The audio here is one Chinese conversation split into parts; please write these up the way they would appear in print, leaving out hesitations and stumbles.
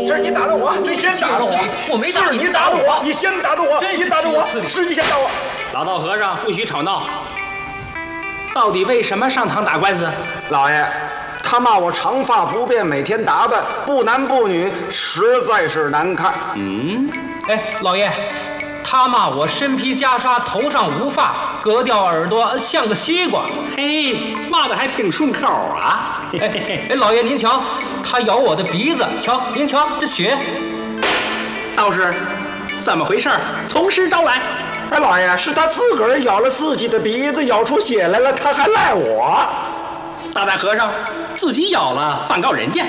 是你打的我，你先打的我， 我没打你打的我，你先打的我，你打的我，是你先打我。 老道和尚不许吵闹，到底为什么上堂打官司？ 老爷，他骂我长发不便，每天打扮不男不女，实在是难看。 哎，老爷，他骂我身披袈裟，头上无发，割掉耳朵像个西瓜。 嘿，骂的还挺顺口啊！ 哎，老爷您瞧，他咬我的鼻子，瞧您瞧这血。 道士，怎么回事？从实招来。 哎，老爷，是他自个儿咬了自己的鼻子，咬出血来了，他还赖我。 大白和尚自己咬了，反告人家。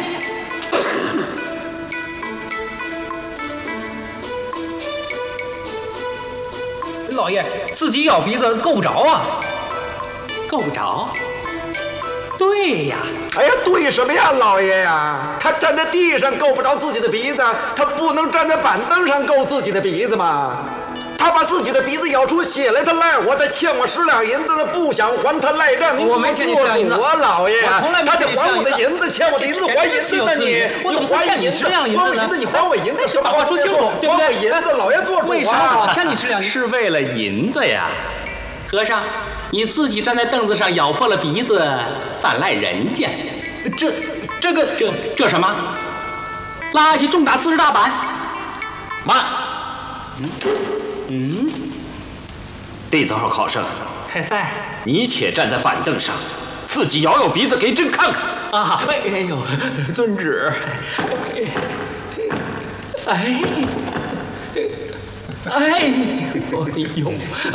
老爷，自己咬鼻子够不着啊。 够不着？对呀。 哎呀，对什么呀，老爷呀？他站在地上够不着自己的鼻子，他不能站在板凳上够自己的鼻子吗？他把自己的鼻子咬出血来，他赖我，他欠我10两银子，他不想还，他赖账。您我没欠你10两银子， 我老爷， 我从来没他得还我的银子，欠我的银子还银子呢你， 我怎么会欠你10两银子呢？ 你还我银子， 什么话说清楚，对不对？ 还我银子，老爷做主啊！ 为什么我欠你10两银子？ 是为了银子呀，和尚，你自己站在凳子上咬破了鼻子，反赖人家。这什么？拉下去重打40大板。 慢。弟子号考生还在。 你且站在板凳上，自己咬咬鼻子给朕看看。 啊！哎呦，遵旨。哎呦，哎呦，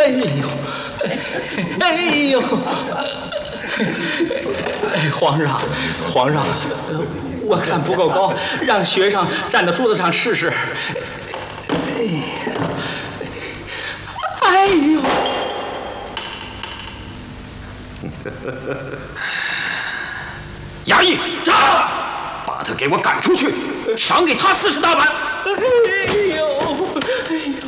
哎，皇上，我看不够高，让学生站到桌子上试试。哎呦！ 衙役，把他给我赶出去，赏给他40大板。 哎呦！